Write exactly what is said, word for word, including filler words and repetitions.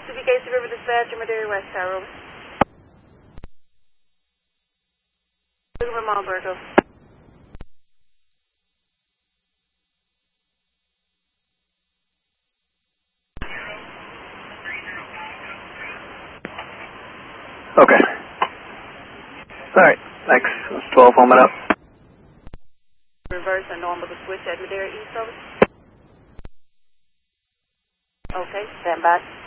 C B K C River Dispatcher, Madeira West Tower, over. Looking for Malmberg, over. Okay. Alright, thanks. twelve, homing up. Reverse and normal to switch at Madeira East, over. Okay, stand by.